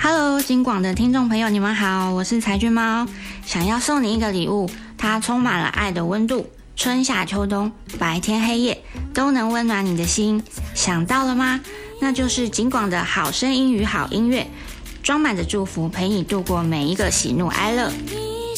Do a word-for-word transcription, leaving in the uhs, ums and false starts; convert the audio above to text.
Hello， 金广的听众朋友，你们好，我是柴君猫，想要送你一个礼物，它充满了爱的温度，春夏秋冬，白天黑夜都能温暖你的心，想到了吗？那就是金广的好声音与好音乐，装满着祝福，陪你度过每一个喜怒哀乐。